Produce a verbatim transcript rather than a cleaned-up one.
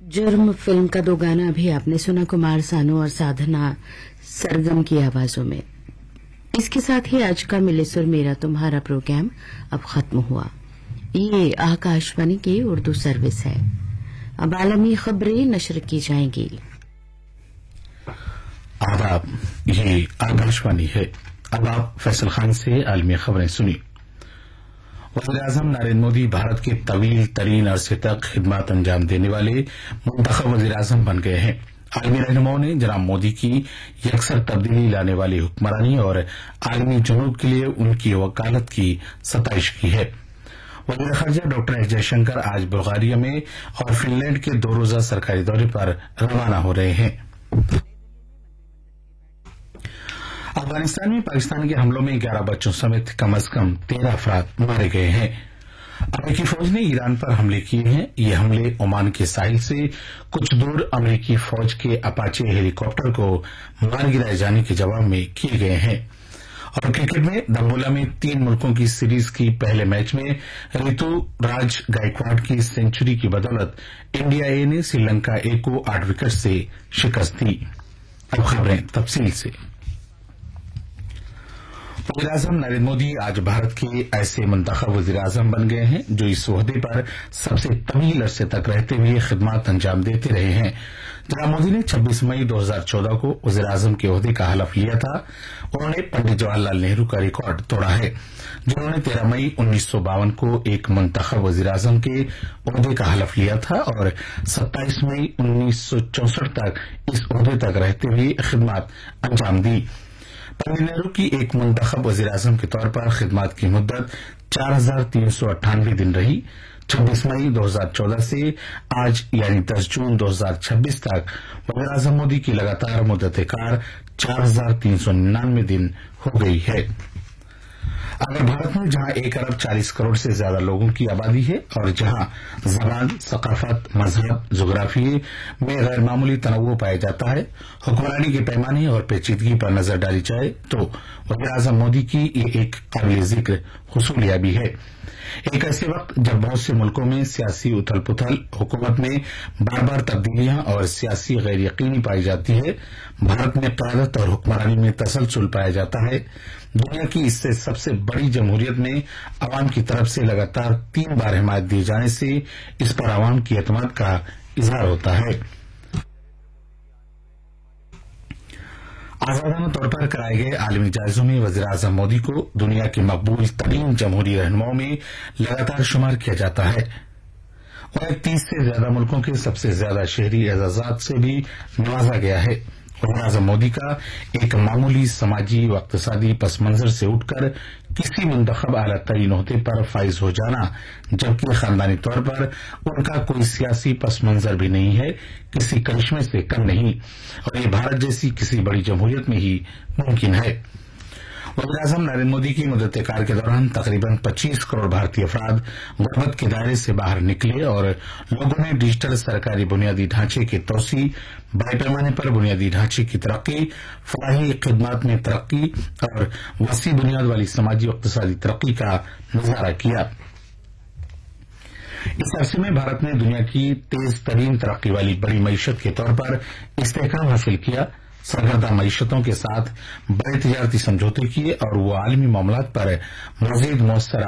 जुर्म फिल्म का दो गाना अभी आपने सुना, कुमार सानू और साधना सरगम की आवाजों में। इसके साथ ही आज का मिले सुर मेरा तुम्हारा प्रोग्राम अब खत्म हुआ। ये आकाशवाणी की उर्दू सर्विस है। अब आलमी खबरें नशर की जाएंगी। आदाब, ये आकाशवाणी है। अब आप फैसल खान से आलमी खबरें सुनिए। वज़ीर-ए-आज़म नरेंद्र मोदी भारत के तवील तरीन अरसे तक खिदमत अंजाम देने वाले मुंतखब वज़ीर-ए-आज़म बन गए हैं। आलमी रहनुमाओं ने जनाब मोदी की यकसर तब्दीली लाने वाली हुक्मरानी और आलमी जनूब के लिए उनकी वकालत की सताइश की है। वज़ीर ख़ारजा डॉक्टर एस जयशंकर आज बुल्गारिया में और फिनलैंड के दो रोजा सरकारी दौरे पर रवाना हो रहे हैं। अफगानिस्तान में पाकिस्तान के हमलों में ग्यारह बच्चों समेत कम अज कम तेरह अफराद मारे गए हैं। अमेरिकी फौज ने ईरान पर हमले किए हैं। ये हमले ओमान के साहिल से कुछ दूर अमेरिकी फौज के अपाचे हेलीकॉप्टर को मार गिराए जाने के जवाब में किए गए हैं। और क्रिकेट में दम्बोला में तीन मुल्कों की सीरीज की पहले मैच में ऋतु राज गायकवाड़ की सेंचुरी की बदौलत इंडिया ए ने श्रीलंका ए को आठ विकेट से शिकस्त दी। अब खबरें तफसील से। वज़ीर-ए-आज़म नरेंद्र मोदी आज भारत के ऐसे मुंतखब वज़ीर-ए-आज़म बन गए हैं जो इस ओहदे पर सबसे तवील अरसे तक रहते हुए खिदमत अंजाम देते रहे हैं। जनाब मोदी ने छब्बीस मई दो हजार चौदह को वज़ीर-ए-आज़म के ओहदे का हलफ लिया था। उन्होंने पंडित जवाहरलाल नेहरू का रिकॉर्ड तोड़ा है, जिन्होंने तेरह मई उन्नीस सौ बावन को एक मुंतखब वज़ीर-ए-आज़म के ओहदे का हलफ लिया था और सत्ताईस मई उन्नीस सौ चौसठ तक इस ओहदे तक रहते हुए खिदमत अंजाम दी। पंडित नेहरू की एक मुंतखब वज़ीर-ए-आज़म के तौर पर खिदमत की मुद्दत चार हजार तीन सौ अट्ठानवे दिन रही। छब्बीस मई दो हजार चौदह से आज यानी दस जून दो हजार छब्बीस तक वज़ीर-ए-आज़म मोदी की लगातार मुद्दत कार चार हजार तीन सौ निन्यानवे दिन हो गई है। अगर भारत में जहां एक अरब चालीस करोड़ से ज्यादा लोगों की आबादी है और जहां जबान, सकाफत, मजहब, जोग्राफिये में गैर मामूली तनव्वुर पाया जाता है, हुक्मरानी के पैमाने और पेचीदगी पर नजर डाली जाए तो वज़ीर-ए-आज़म मोदी की ये एक काबिल जिक्र हुसूलियाबी है। एक ऐसे वक्त जब बहुत से मुल्कों में सियासी उथल पुथल, हुकूमत में बार बार तब्दीलियां और सियासी गैर यकीनी पाई जाती है, भारत में क़यादत और हुक्मरानी में तसलसल पाया जाता है, दुनिया की इससे सबसे बड़ी जमहूरियत में अवाम की तरफ से लगातार तीन बार हिमायत दिए जाने से इस पर अवाम की एतमाद का इजहार होता है। आजादाना तौर पर कराए गए आलमी जायजों में वज़ीर-ए-आज़म मोदी को दुनिया के मकबूल तरीन जमहूरी रहनुमाओं में लगातार शुमार किया जाता है। उन्हें तीस से ज्यादा मुल्कों के सबसे ज्यादा शहरी एजाजात से भी नवाजा गया है। वज़ीर-ए-आज़म मोदी का एक मामूली समाजी व इक़्तिसादी पस मंजर से उठकर किसी मुंतखब आला तरीन ओहदे पर फाइज हो जाना, जबकि खानदानी तौर पर उनका कोई सियासी पस मंजर भी नहीं है, किसी करिश्मे से कम नहीं और ये भारत जैसी किसी बड़ी जमहूरियत में ही मुमकिन है। वज़ीर-ए-आज़म नरेंद्र मोदी की मुद्दत कार के दौरान तकरीबन पच्चीस करोड़ भारतीय अफराद गुर्बत के दायरे से बाहर निकले और लोगों ने डिजिटल सरकारी बुनियादी ढांचे की तोसी, बड़े पैमाने पर बुनियादी ढांचे की तरक्की, फलाही खिदमत में तरक्की और वसी बुनियाद वाली समाजी और इक़्तिसादी तरक्की का नजारा किया। इस अरसे में भारत ने दुनिया की तेज तरीन तरक्की वाली बड़ी मईशत के तौर पर इस्तेहकाम हासिल किया, सरगर्दा मईशतों के साथ बड़े तिजारती समझौते किए और वो आलमी मामलात पर मजीद मौसर